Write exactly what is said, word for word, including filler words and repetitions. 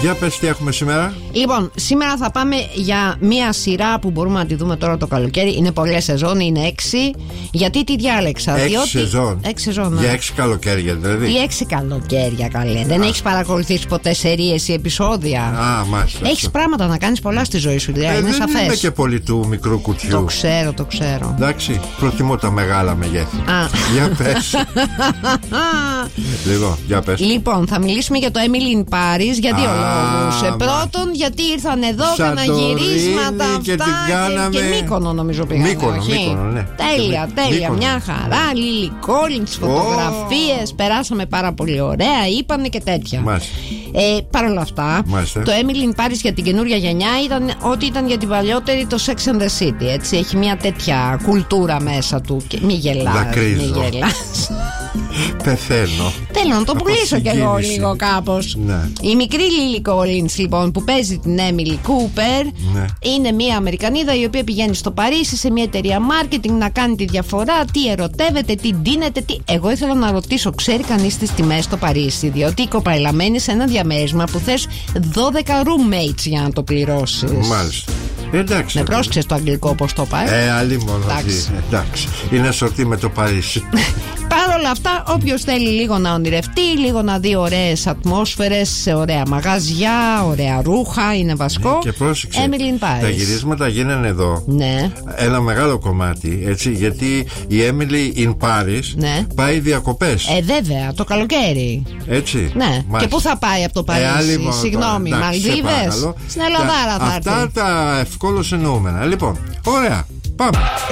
Για πες τι έχουμε σήμερα. Λοιπόν, σήμερα θα πάμε για μία σειρά που μπορούμε να τη δούμε τώρα το καλοκαίρι. Είναι πολλές σεζόν, είναι έξι. Γιατί τη διάλεξα? Έξι διότι... σεζόν. Έξι σεζόν, ναι. Για έξι καλοκαίρια δηλαδή. Τι έξι καλοκαίρια, καλέ. Δεν έχεις παρακολουθήσει ποτέ σερίες ή επεισόδια? Α, μάλιστα. Έχεις πράγματα να κάνεις πολλά στη ζωή σου, δηλαδή. Ε, είναι δεν σαφές. είμαι και πολύ του μικρού κουτιού. Το ξέρω, το ξέρω. Εντάξει, προτιμώ τα μεγάλα μεγέθη. Α. Για πες. Λοιπόν, για πες. Λοιπόν, θα μιλήσουμε για το Emily in Paris για δύο Α, λόγους. μα... Πρώτον, γιατί ήρθαν εδώ, έκαναν γυρίσματα και αυτά. την κάναμε... Και, και Μύκονο, νομίζω πήγανε. Μύκονο, όχι? Μύκονο, ναι. Τέλεια, τέλεια. Μύκονο. Μια χαρά. Lily Collins, φωτογραφίες. Oh. Περάσαμε πάρα πολύ ωραία. Είπανε και τέτοια. Μάλιστα. Ε, Παρ' όλα αυτά, Μάλιστα. το Emily in Paris για την καινούρια γενιά ήταν ό,τι ήταν για την παλιότερη το Sex and the City. Έτσι, έχει μια τέτοια κουλτούρα μέσα του. Και μη γελάς, μη γελάς. Πεθαίνω. Θέλω να το πουλήσω κι εγώ λίγο κάπως. Ναι. Η μικρή Lily Collins, λοιπόν, που παίζει την Emily Cooper, ναι. είναι μια Αμερικανίδα η οποία πηγαίνει στο Παρίσι σε μια εταιρεία marketing να κάνει τη διαφορά, τι ερωτεύεται, τι ντύνεται, τι... Εγώ ήθελα να ρωτήσω, ξέρει κανείς τις τιμές στο Παρίσι? Διότι η κοπέλα μένει σε ένα διαμέρισμα που θες δώδεκα roommates για να το πληρώσεις. Μάλιστα. Εντάξει. Με πρόσεξες το αγγλικό πώς το πάει. Ε, αλλή μόνο. Εντάξει. Εντάξει. Είναι σωτή με το Παρίσι. Παρ' όλα αυτά, όποιος θέλει λίγο να ονειρευτεί, λίγο να δει ωραίες ατμόσφαιρες σε ωραία μαγαζιά, ωραία ρούχα, είναι βασικό. Ναι, και πρόσεξε, Emily in Paris. τα γυρίσματα γίνανε εδώ. Ναι. Ένα μεγάλο κομμάτι, έτσι, γιατί η Emily in Paris ναι. πάει διακοπές. Ε, βέβαια, το καλοκαίρι. Έτσι. Ναι. Μάλιστα. Και πού θα πάει από το Παρίσι? Ε, Συγγνώμη, Μαλδίβες? Στην Ελλαδάρα θα έρθει. Αυτά τα ευκόλως εννοούμενα. Λοιπόν, ωραία, πάμε.